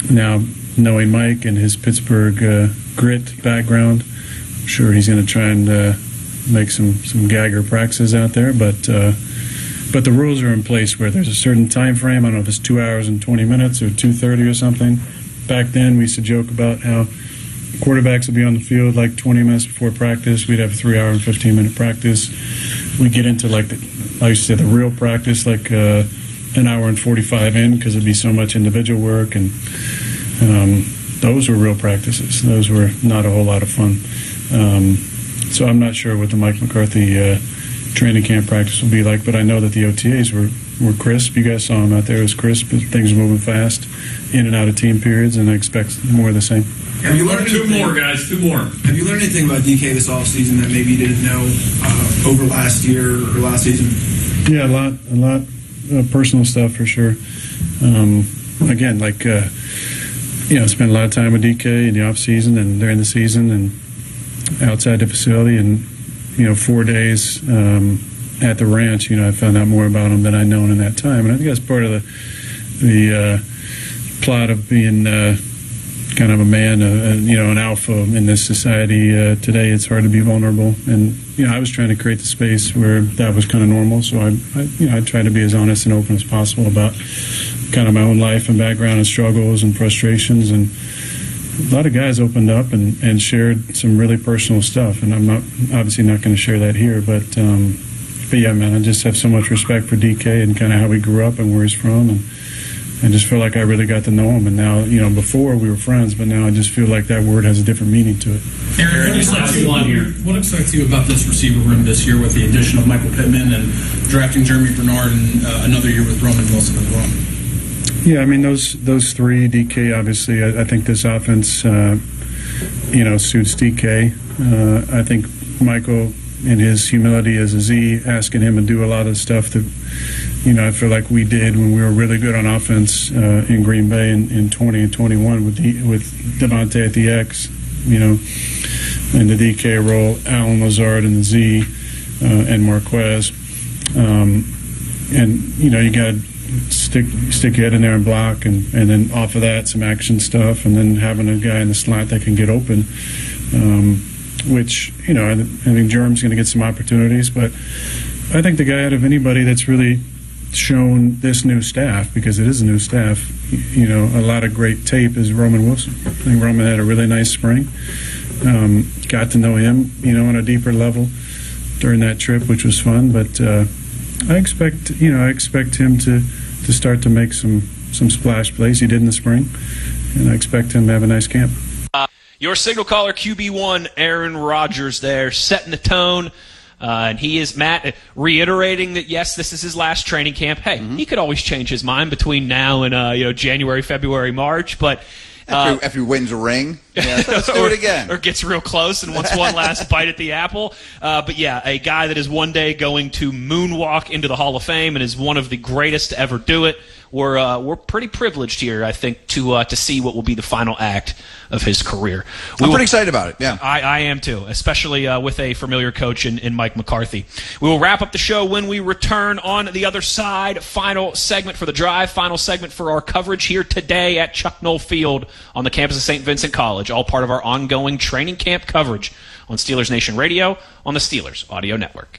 now, knowing Mike and his Pittsburgh grit background, I'm sure he's going to try and make some Gagger practices out there. But the rules are in place where there's a certain time frame. I don't know if it's 2 hours and 20 minutes or 2:30 or something. Back then, we used to joke about how quarterbacks would be on the field like 20 minutes before practice. We'd have a 3 hour and 15-minute practice. We get into like I used to say the real practice, like an hour and 45 in, because it'd be so much individual work, and those were real practices. Those were not a whole lot of fun. So I'm not sure what the Mike McCarthy training camp practice will be like, but I know that the OTAs were crisp. You guys saw them out there. It was crisp. Things were moving fast, in and out of team periods, and I expect more of the same. Have you learned two more? Have you learned anything about DK this offseason that maybe you didn't know over last year or last season? Yeah, a lot of personal stuff for sure. Again, spent a lot of time with DK in the off season and during the season and outside the facility, and 4 days at the ranch. I found out more about him than I'd known in that time, and I think that's part of the plot of being kind of a man, an alpha in this society today. It's hard to be vulnerable, and I was trying to create the space where that was kind of normal. So I tried to be as honest and open as possible about kind of my own life and background and struggles and frustrations. And a lot of guys opened up and shared some really personal stuff, and I'm obviously not going to share that here, but yeah, man, I just have so much respect for DK and kind of how he grew up and where he's from, and just feel like I really got to know him. And now, before we were friends, but now I just feel like that word has a different meaning to it. Aaron, what excites you about this receiver room this year with the addition of Michael Pittman and drafting Jeremy Bernard and another year with Roman Wilson as well? Yeah, I mean, those three, DK, obviously, I think this offense, suits DK. I think Michael, in his humility as a Z, asking him to do a lot of stuff that, I feel like we did when we were really good on offense in Green Bay in 20 and 21 with Devontae at the X, in the DK role, Allen Lazard in the Z, and Marquez. You got to stick your head in there and block, and then off of that, some action stuff, and then having a guy in the slot that can get open, which, I think Jerm's going to get some opportunities, but I think the guy out of anybody that's really shown this new staff, because it is a new staff, a lot of great tape, is Roman Wilson. I think Roman had a really nice spring. Got to know him, on a deeper level during that trip, which was fun. But I expect him to start to make some splash plays. He did in the spring, and I expect him to have a nice camp. Your signal caller, QB1, Aaron Rodgers there, setting the tone. And he is, Matt, reiterating that, yes, this is his last training camp. Hey, he could always change his mind between now and January, February, March. But after he wins a ring, let's do it again. Or gets real close and wants one last bite at the apple. But yeah, a guy that is one day going to moonwalk into the Hall of Fame and is one of the greatest to ever do it. We're pretty privileged here, I think, to see what will be the final act of his career. I'm pretty excited about it. Yeah, I am too, especially with a familiar coach in Mike McCarthy. We will wrap up the show when we return on the other side. Final segment for the drive. Final segment for our coverage here today at Chuck Noll Field on the campus of St. Vincent College. All part of our ongoing training camp coverage on Steelers Nation Radio on the Steelers Audio Network.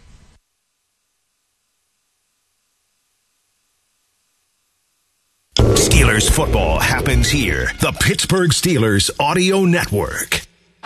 Steelers football happens here. The Pittsburgh Steelers Audio Network.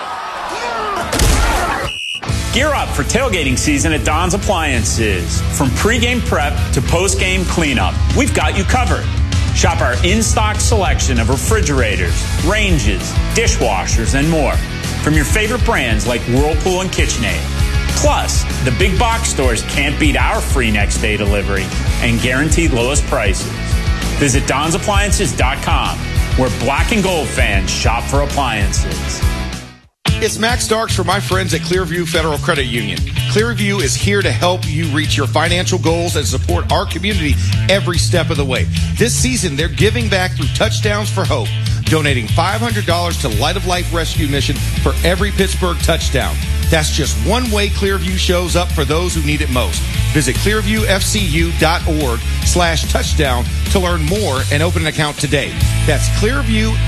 Gear up for tailgating season at Don's Appliances. From pregame prep to postgame cleanup, we've got you covered. Shop our in-stock selection of refrigerators, ranges, dishwashers, and more from your favorite brands like Whirlpool and KitchenAid. Plus, the big box stores can't beat our free next-day delivery and guaranteed lowest prices. Visit DonsAppliances.com, where black and gold fans shop for appliances. It's Max Starks for my friends at Clearview Federal Credit Union. Clearview is here to help you reach your financial goals and support our community every step of the way. This season, they're giving back through Touchdowns for Hope, donating $500 to Light of Life Rescue Mission for every Pittsburgh touchdown. That's just one way Clearview shows up for those who need it most. Visit clearviewfcu.org/touchdown to learn more and open an account today. That's Clearview